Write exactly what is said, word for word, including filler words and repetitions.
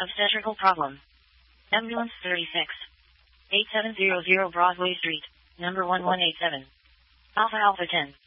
Obstetrical problem. Ambulance thirty-six. eighty-seven hundred Broadway Street, number one one eight seven. Alpha Alpha ten.